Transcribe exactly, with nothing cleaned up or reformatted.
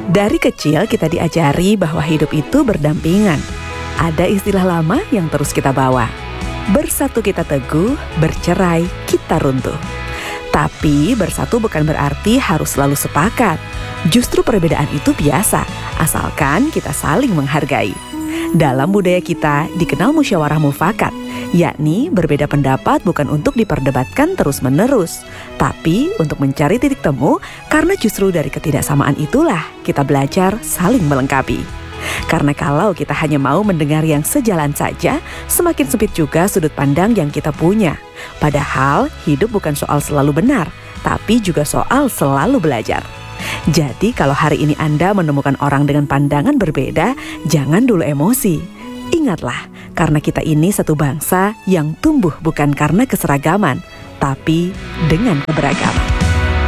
Dari kecil kita diajari bahwa hidup itu berdampingan. Ada istilah lama yang terus kita bawa. Bersatu kita teguh, bercerai kita runtuh. Tapi bersatu bukan berarti harus selalu sepakat. Justru perbedaan itu biasa, asalkan kita saling menghargai. Dalam budaya kita dikenal musyawarah mufakat, yakni berbeda pendapat bukan untuk diperdebatkan terus-menerus, tapi untuk mencari titik temu karena justru dari ketidaksamaan itulah kita belajar saling melengkapi. Karena kalau kita hanya mau mendengar yang sejalan saja, semakin sempit juga sudut pandang yang kita punya. Padahal hidup bukan soal selalu benar, tapi juga soal selalu belajar. Jadi kalau hari ini Anda menemukan orang dengan pandangan berbeda, jangan dulu emosi. Ingatlah, karena kita ini satu bangsa yang tumbuh bukan karena keseragaman, tapi dengan keberagaman.